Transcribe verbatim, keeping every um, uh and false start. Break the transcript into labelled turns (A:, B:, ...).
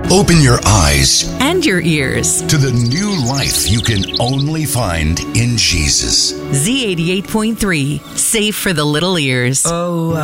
A: Open your eyes
B: and your ears
A: to the new life you can only find in Jesus.
B: Z eighty-eight point three, safe for the little ears.
C: Oh,